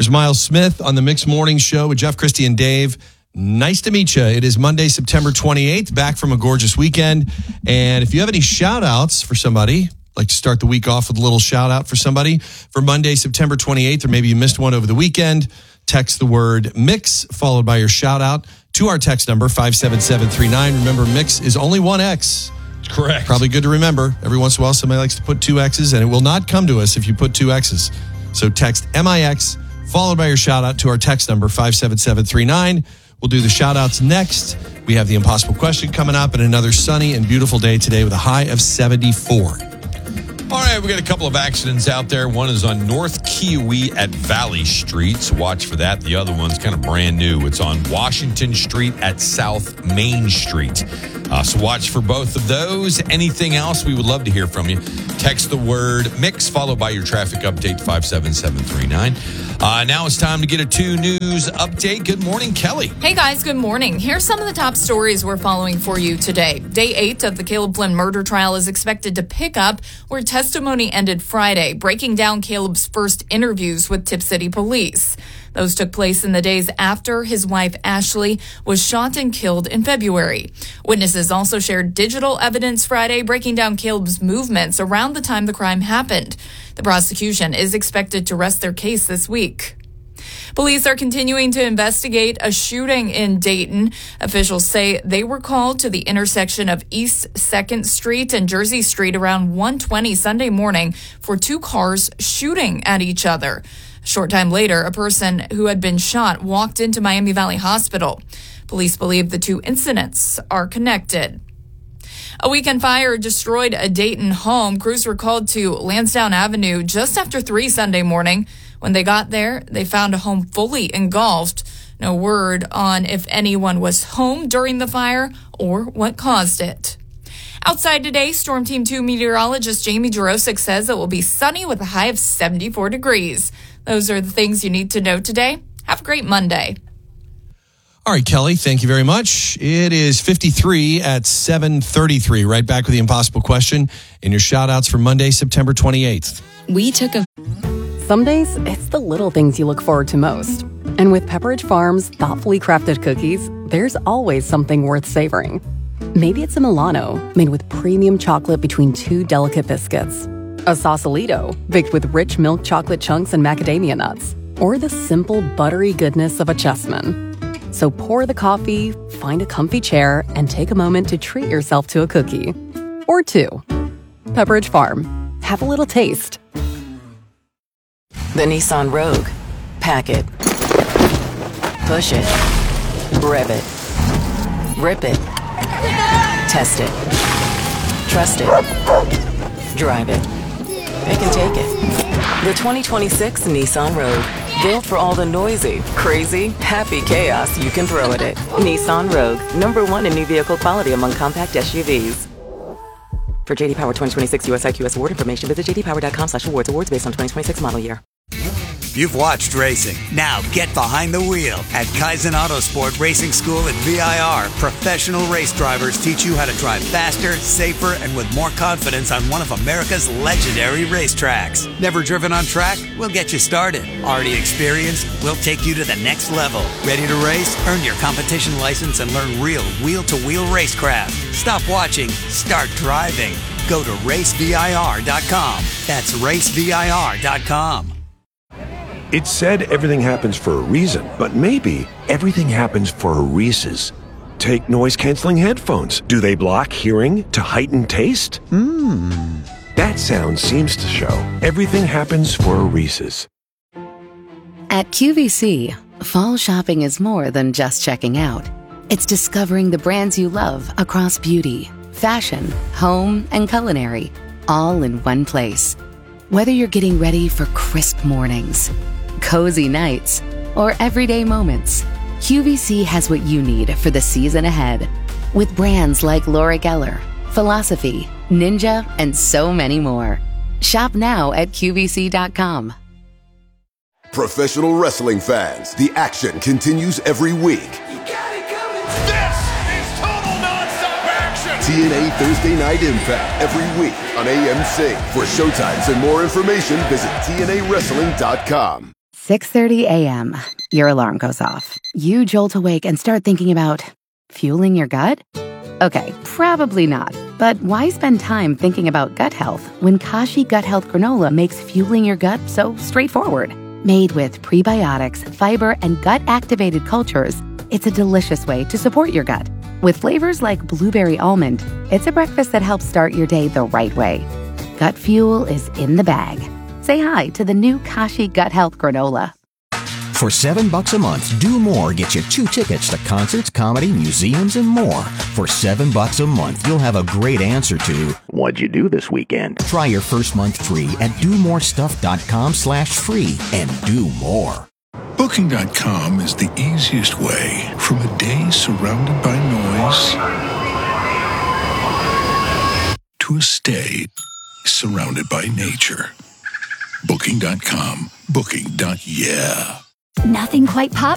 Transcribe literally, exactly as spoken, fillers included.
Here's Miles Smith on the Mixed Morning Show with Jeff, Christy, and Dave. Nice to meet you. It is Monday, September twenty-eighth, back from a gorgeous weekend. And if you have any shout outs for somebody, like to start the week off with a little shout out for somebody for Monday, September twenty-eighth, or maybe you missed one over the weekend, text the word MIX followed by your shout out to our text number five seven seven three nine. Remember, MIX is only one X. Correct. Probably good to remember. Every once in a while, somebody likes to put two X's, and it will not come to us if you put two X's. So text M I X followed by your shout out to our text number five seven seven three nine. We'll do the shout outs next. We have the impossible question coming up and another sunny and beautiful day today with a high of seventy-four. All right, we got a couple of accidents out there. One is on North Kiwi at Valley Street, so watch for that. The other one's kind of brand new. It's on Washington Street at South Main Street. Uh, so watch for both of those. Anything else, we would love to hear from you. Text the word MIX followed by your traffic update five seven seven three nine. Uh, now it's time to get a two news update. Good morning, Kelly. Hey guys, good morning. Here's some of the top stories we're following for you today. Day eight of the Caleb Flynn murder trial is expected to pick up where testimony ended Friday, breaking down Caleb's first interviews with Tipp City Police. Those took place in the days after his wife, Ashley, was shot and killed in February. Witnesses also shared digital evidence Friday, breaking down Caleb's movements around the time the crime happened. The prosecution is expected to rest their case this week. Police are continuing to investigate a shooting in Dayton. Officials say they were called to the intersection of East second Street and Jersey Street around one twenty Sunday morning for two cars shooting at each other. A short time later, a person who had been shot walked into Miami Valley Hospital. Police believe the two incidents are connected. A weekend fire destroyed a Dayton home. Crews were called to Lansdowne Avenue just after three Sunday morning. When they got there, they found a home fully engulfed. No word on if anyone was home during the fire or what caused it. Outside today, Storm Team two meteorologist Jamie Jurosic says it will be sunny with a high of seventy-four degrees. Those are the things you need to know today. Have a great Monday. All right, Kelly, thank you very much. It is fifty-three at seven thirty-three. Right back with the impossible question and your shout outs for Monday, September twenty-eighth. We took a... Some days, it's the little things you look forward to most. And with Pepperidge Farm's thoughtfully crafted cookies, there's always something worth savoring. Maybe it's a Milano, made with premium chocolate between two delicate biscuits. A Sausalito, baked with rich milk chocolate chunks and macadamia nuts. Or the simple, buttery goodness of a Chessman. So pour the coffee, find a comfy chair, and take a moment to treat yourself to a cookie. Or two. Pepperidge Farm. Have a little taste. The Nissan Rogue. Pack it. Push it. Rev it. Rip it. Test it. Trust it. Drive it. It can take it. The twenty twenty-six Nissan Rogue. Built for all the noisy, crazy, happy chaos you can throw at it. Nissan Rogue. Number one in new vehicle quality among compact S U Vs. For J D Power twenty twenty-six U S I Q S award information, visit j d power dot com slash awards. Awards based on twenty twenty-six model year. You've watched racing. Now get behind the wheel. At Kaizen Autosport Racing School at V I R, professional race drivers teach you how to drive faster, safer, and with more confidence on one of America's legendary racetracks. Never driven on track? We'll get you started. Already experienced? We'll take you to the next level. Ready to race? Earn your competition license and learn real wheel-to-wheel racecraft. Stop watching. Start driving. Go to race V I R dot com. That's race V I R dot com. It's said everything happens for a reason, but maybe everything happens for a Reese's. Take noise-canceling headphones. Do they block hearing to heighten taste? Mmm. That sound seems to show everything happens for a Reese's. At Q V C, fall shopping is more than just checking out. It's discovering the brands you love across beauty, fashion, home, and culinary, all in one place. Whether you're getting ready for crisp mornings, cozy nights, or everyday moments, Q V C has what you need for the season ahead. With brands like Laura Geller, Philosophy, Ninja, and so many more. Shop now at Q V C dot com. Professional wrestling fans, the action continues every week. You got it coming. This is total nonstop action. T N A Thursday Night Impact every week on A M C. For showtimes and more information, visit T N A wrestling dot com. six thirty a.m. Your alarm goes off. You jolt awake and start thinking about fueling your gut? Okay, probably not. But why spend time thinking about gut health when Kashi Gut Health Granola makes fueling your gut so straightforward? Made with prebiotics, fiber, and gut-activated cultures, it's a delicious way to support your gut. With flavors like blueberry almond, it's a breakfast that helps start your day the right way. Gut fuel is in the bag. Say hi to the new Kashi Gut Health Granola. For seven bucks a month, Do More gets you two tickets to concerts, comedy, museums, and more. For seven bucks a month, you'll have a great answer to What'd you do this weekend? Try your first month free at do more stuff dot com slash free and do more. Booking dot com is the easiest way from a day surrounded by noise to a stay surrounded by nature. Booking dot com. Booking. Yeah. Nothing quite pops